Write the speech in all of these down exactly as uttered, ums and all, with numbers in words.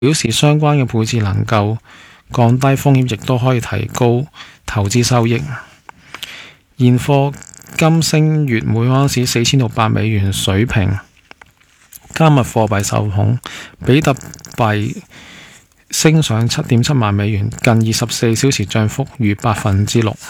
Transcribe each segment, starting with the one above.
表示相關嘅配置能夠降低風險，亦都可以提高投資收益。現貨金升越每盎司四千六百美元水平，加密貨幣受控，比特幣升上七點七萬美元，近二十四小時漲幅逾百分之六。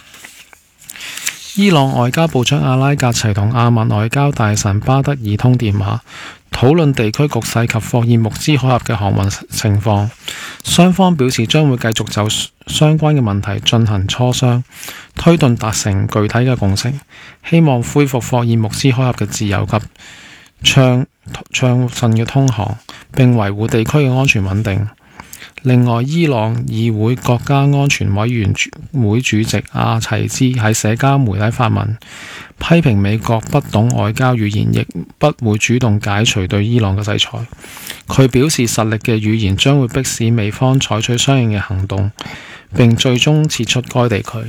伊朗外交部長阿拉格齊同阿曼外交大臣巴德爾通電話，討論地區局勢及霍爾木茲海峽嘅航運情況。雙方表示將會繼續就相關嘅問題進行磋商，推動達成具體嘅共識，希望恢復霍爾木茲海峽嘅自由及暢暢順嘅通航，並維護地區嘅安全穩定。另外，伊朗議會國家安全委員會主席阿齊茲喺社交媒體發文，批評美國不懂外交語言，亦不會主動解除對伊朗嘅制裁。佢表示，實力嘅語言將會迫使美方採取相應嘅行動，並最終撤出該地區。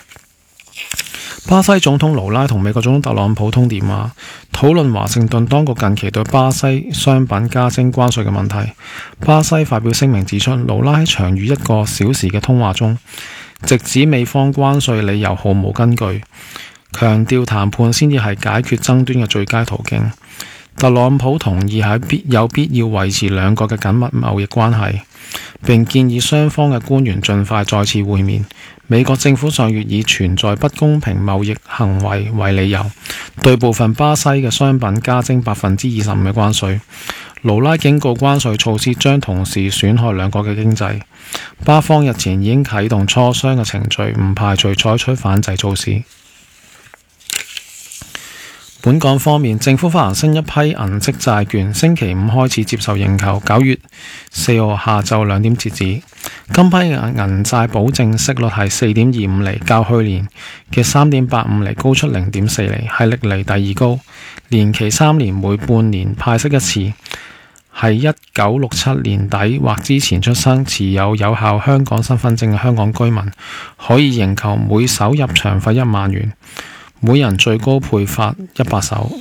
巴西總統盧拉同美國總統特朗普通電話，討論華盛頓當局近期對巴西商品加徵關稅嘅問題。巴西發表聲明指出，盧拉喺長逾一個小時嘅通話中，直指美方關稅理由毫無根據，強調談判先至係解決爭端嘅最佳途徑。特朗普同意喺必有必要維持兩國嘅緊密貿易關係，並建議雙方嘅官員盡快再次會面。美國政府上月以存在不公平貿易行為為理由，對部分巴西嘅商品加徵百分之二十五嘅關稅。盧拉警告關稅措施將同時損害兩國嘅經濟。巴方日前已經啟動磋商嘅程序，唔排除採取反制措施。本港方面，政府發行新一批銀色債券，星期五開始接受認購，九月四號下晝兩點截止。今批銀銀債保證息率係四點二五厘，較去年嘅三點八五厘高出零點四厘，係歷嚟第二高。年期三年，每半年派息一次，係一九六七年底或之前出生、持有有效香港身份證嘅香港居民可以認購，每手入場費一萬元。每人最高配發一百手。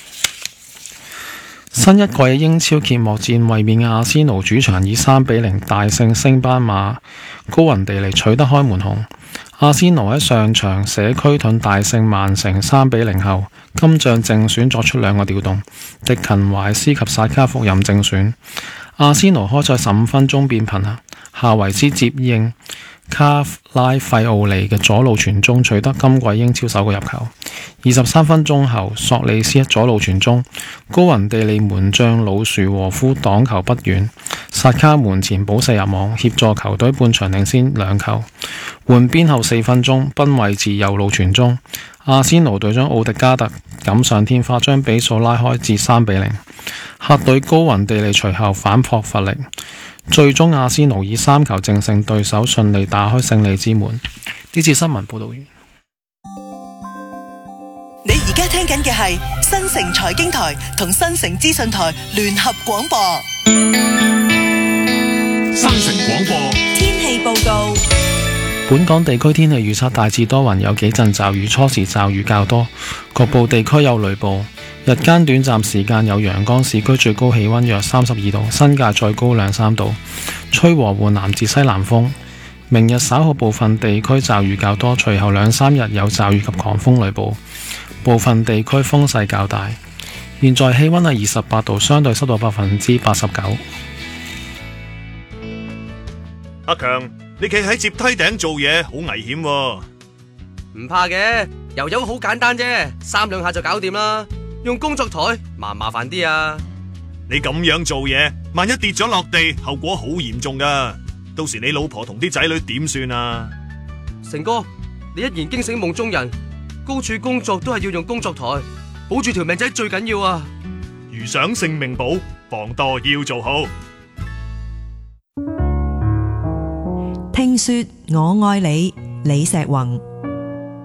新一季嘅英超揭幕戰，衛冕嘅阿仙奴主場以三比零大勝升班馬高雲地利，取得開門紅。阿仙奴喺上場社區盾大勝曼城三比零後，今仗正選作出兩個調動，迪勤懷斯及薩卡復任正選。阿仙奴開賽十五分鐘變頻啊，夏維斯接應卡拉費奧利嘅左路傳中，取得今季英超首個入球。二十三分鐘後，索利斯左路傳中，高雲地利門將魯殊和夫擋球不遠，薩卡門前補射入網，協助球隊半場領先兩球。換邊後四分鐘，賓維治右路傳中，阿仙奴隊長奧迪加特錦上添花，將比數拉開至三比零。客隊高雲地利隨後反撲乏力，最終阿仙奴以三球淨勝對手，順利打開勝利之門。呢次新聞報道完。 你而家聽緊嘅係新城財經台同新城資訊台聯合廣播。 新城廣播天氣報告。 本港地區天氣預測大致多雲，有幾陣驟雨，初時驟雨較多，局部地區有雷暴。日間短暫時間有陽光，市區最高氣溫約三十二度，新界再高兩三度，吹和緩南至西南風。明日稍後部分地區驟雨較多，隨後兩三日有驟雨及狂風雷暴，部分地區風勢較大。現在氣溫係二十八度，相對濕度百分之八十九。 阿強，你企喺接梯頂做嘢好危險喎。 唔怕嘅，游泳好簡單啫，三兩下就搞掂啦。用工作台麻唔麻煩啲啊？ 你咁樣做嘢，萬一跌咗落地，後果好嚴重噶。到時你老婆同啲仔女點算啊？ 成哥，你一言驚醒夢中人，高處工作都係要用工作台，保住條命仔最緊要啊！ 如想性命保，防墮要做好。 聽說我愛你，李石宏。